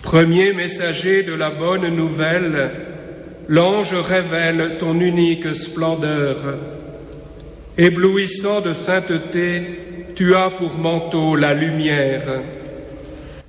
Premier messager de la bonne nouvelle, l'ange révèle ton unique splendeur. Éblouissant de sainteté, tu as pour manteau la lumière.